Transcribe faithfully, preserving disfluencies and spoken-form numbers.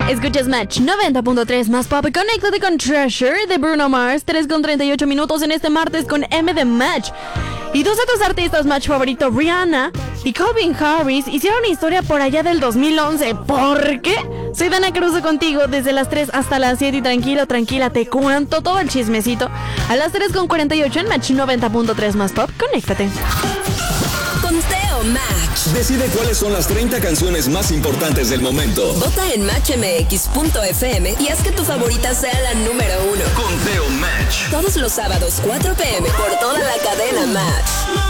Escuchas Match noventa punto tres más pop. Conéctate con Treasure de Bruno Mars. tres con treinta y ocho minutos en este martes con M de Match. Y dos de tus artistas Match favorito, Rihanna y Calvin Harris, hicieron historia por allá del dos mil once. ¿Por qué? Soy Dana Cruz contigo desde las tres hasta las siete. Y tranquilo, tranquila, te cuento todo el chismecito a las tres con cuarenta y ocho en Match noventa punto tres más pop. Conéctate. Conteo Match. Decide cuáles son las treinta canciones más importantes del momento. Vota en match m x punto f m y haz que tu favorita sea la número uno. Conteo Match. Todos los sábados, cuatro p m por toda la cadena Match.